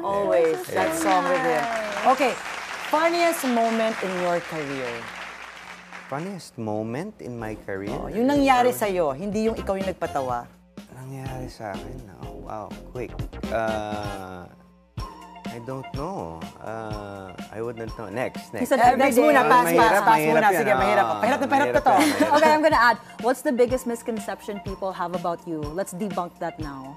Always. That song with him. Okay. Funniest moment in your career? Funniest moment in my career? Oh, yung nangyari sa'yo, hindi yung ikaw yung nagpatawa. Nangyari sa akin? Oh, wow, quick. I don't know. I wouldn't know. Next. He said every day. Pass Mahirap muna. yan, Sige, mahirap. Pahirap na to. Okay, I'm gonna add. What's the biggest misconception people have about you? Let's debunk that now.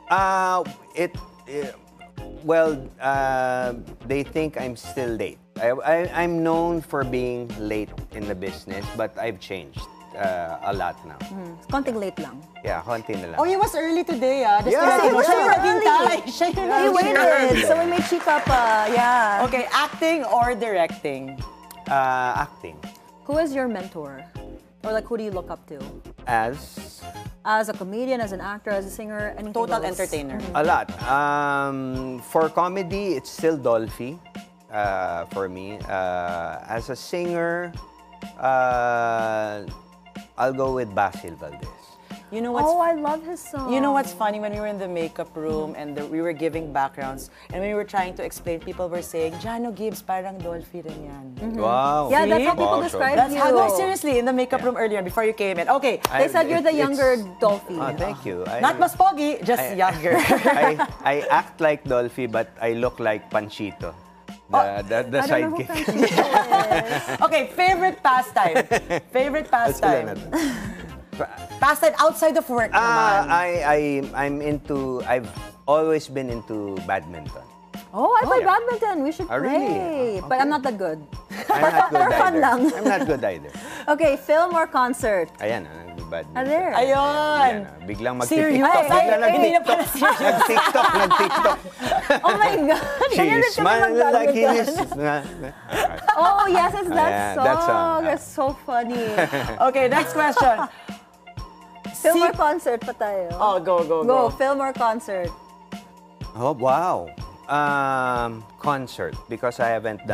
They think I'm still late. I'm known for being late in the business, but I've changed a lot now. Konting late lang. Yeah, konti na lang. Oh, he was early today, ah. Yeah, Siya yung naghintay. Siya yung He waited, so we made chika pa. Yeah. Okay, acting or directing? Acting. Who is your mentor? Or like, who do you look up to? As a comedian, as an actor, as a singer, anything Total goes. entertainer. a lot. For comedy, it's still Dolphy for me. As a singer, I'll go with Basil Valdez. You know what's Oh, I love his song. You know what's funny? When we were in the makeup room and we were giving backgrounds, and when we were trying to explain, people were saying, Jano Gibbs, parang Dolphy rin yan. Wow. Yeah, that's how See? people Wow, describe That's you. how, no, seriously, in the makeup room earlier, before you came in. Okay, They said you're the It's- younger Dolphy. Oh, thank you. not mas pogi, just younger. I act like Dolphy, but I look like Panchito. The I don't know who sidekick. Francisco is. Okay, favorite pastime. Favorite pastime. Pastime outside of work naman. I've always been into badminton. Oh, I play yeah. badminton. We should Oh, play. really? But I'm not that good. I'm not good For fun either. lang. I'm not good either. Okay, film or concert? Ayan, nag-badminton. Ah, there. Ayun. Biglang Serious? mag-TikTok. Ay, Biglang hindi na pala nag-TikTok. Nag-TikTok. Oh my God. She Ganyan din kami smiled like mag-badminton. his... Oh, yes, it's that Ayan, song. that song. That's so funny. Okay, next question. Film or concert pa tayo? Oh, go. Go, film or concert? Oh, wow. Concert, because I haven't done